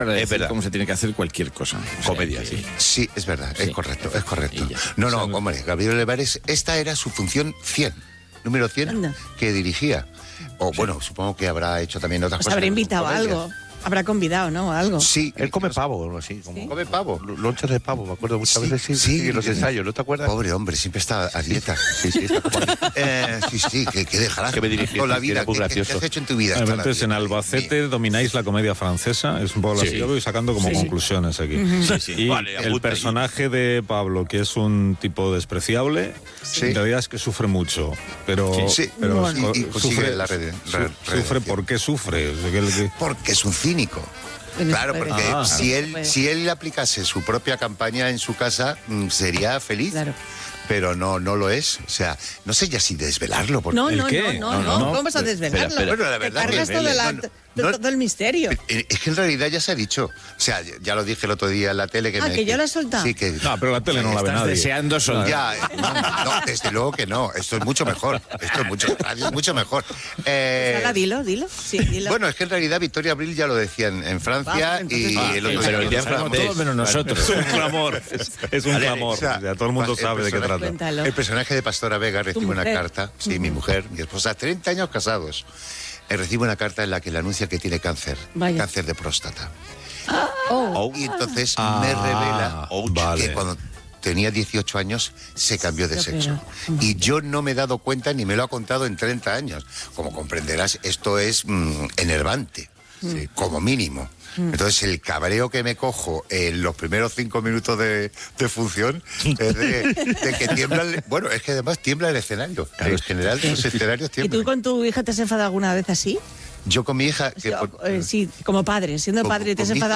para Es decir verdad. cómo se tiene que hacer cualquier cosa. O sea, Comedia, sí. Sí, es verdad, Sí. es correcto, es correcto. Y ya. No, O sea, hombre, Gabriel Olivares, esta era su función 100, número 100, Anda. que dirigía. O bueno, supongo que habrá hecho también otras Pues cosas. habrá invitado a comedias. algo. Habrá convidado, ¿no? Algo. Sí. Él come pavo, ¿no? Así, como... ¿Come pavo? Lonchas de pavo, me acuerdo muchas Sí, veces. sí. En los ensayos, ¿no te acuerdas? Pobre hombre, siempre está a dieta. Sí, está como... Sí, que dejarás Que me dirigiste, con la que vida. era muy ¿Qué gracioso. has hecho en tu vida? Bueno, Toda la entonces, vida. en Albacete domináis la comedia francesa, es un poco Sí. así. Yo voy sacando como Sí. conclusiones aquí. Sí, sí. Y Vale, el apunta personaje de Pablo, que es un tipo despreciable, Sí. en realidad es que sufre mucho, pero, Sí. pero Bueno. Y consigue la sufre, redención. ¿por qué sufre? O sea, Porque es un cínico. Pero Claro, espera. porque Ah. si él aplicase su propia campaña en su casa, sería feliz. Claro. Pero no lo es. O sea, no sé ya si desvelarlo. Porque No, ¿El no, qué? no, No, ¿cómo vas a desvelarlo? espera. Bueno, la Te verdad cargas que- no, todo el misterio. Es que en realidad ya se ha dicho. O sea, ya lo dije el otro día en la tele. Que ya lo has soltado. Sí, que... No, pero la tele no la ve Estás nadie. deseando soltar. Ya, no, desde luego que no. Esto es mucho mejor. Radio es mucho mejor. Ahora dilo. Sí, dilo. Bueno, es que en realidad Victoria Abril ya lo decía en Francia Vamos, entonces, y el otro pero día... el día Sabemos francés. todos menos nosotros. Es un clamor, es un Vale, clamor. o sea, Ya todo el mundo el sabe de qué personaje- trata. Cuéntalo. El personaje de Pastora Vega recibe una mujer. carta, sí, mi mujer, mi esposa, 30 años casados. Recibe una carta en la que le anuncia que tiene cáncer, Vaya. cáncer de próstata. Oh. Y entonces me revela vale. que cuando tenía 18 años se cambió de Se sexo. operó. Y yo no me he dado cuenta ni me lo ha contado en 30 años. Como comprenderás, esto es enervante, como mínimo. Entonces el cabreo que me cojo en los primeros 5 minutos de función es de que tiembla bueno, es que además tiembla el escenario. En general los escenarios ¿Y tiemblan. tú con tu hija te has enfadado alguna vez así? Yo con mi hija... Sí, como padre, siendo Con- padre, ¿te has con mi enfadado